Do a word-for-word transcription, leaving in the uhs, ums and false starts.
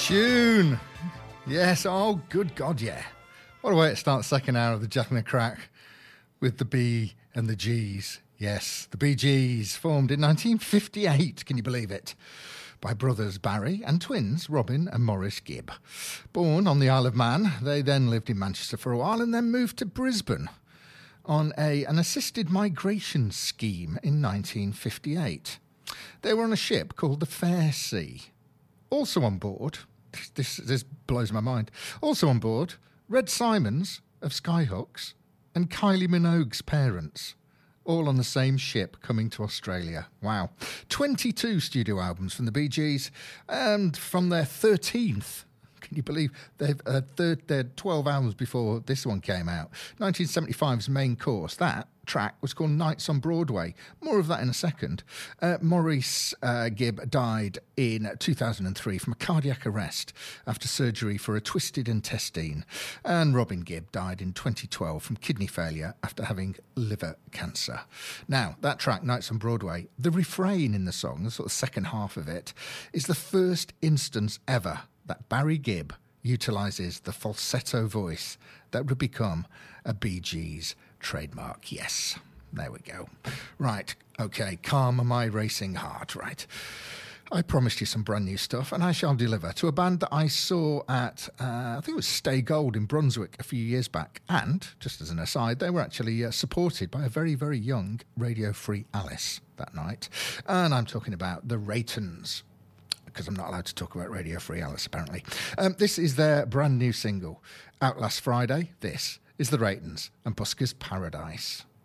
tune. Yes, oh, good God, yeah. What a way to start the second hour of the Jack and the Crack with the B and the G's. Yes, the Bee Gees, formed in nineteen fifty-eight, can you believe it? By brothers Barry and twins Robin and Maurice Gibb. Born on the Isle of Man, they then lived in Manchester for a while and then moved to Brisbane on a, an assisted migration scheme in nineteen fifty-eight. They were on a ship called the Fair Sea. Also on board, this, this blows my mind, also on board, Red Simons of Skyhooks and Kylie Minogue's parents, all on the same ship coming to Australia. Wow. twenty-two studio albums from the Bee Gees, and from their thirteenth, can you believe, they've uh, third, they had twelve albums before this one came out. nineteen seventy-five's Main Course, that track was called Nights on Broadway. More of that in a second. Uh, Maurice uh, Gibb died in two thousand three from a cardiac arrest after surgery for a twisted intestine. And Robin Gibb died in twenty twelve from kidney failure after having liver cancer. Now, that track, Nights on Broadway, the refrain in the song, the sort of second half of it, is the first instance ever that Barry Gibb utilises the falsetto voice that would become a Bee Gees trademark. Yes, there we go. Right, okay, calm my racing heart, right. I promised you some brand new stuff, and I shall deliver to a band that I saw at, uh, I think it was Stay Gold in Brunswick a few years back, and, just as an aside, they were actually uh, supported by a very, very young Radio Free Alice that night, and I'm talking about the Raytons, because I'm not allowed to talk about Radio Free Alice, apparently. Um, this is their brand new single, out last Friday. This is the Raytons and Busker's Paradise.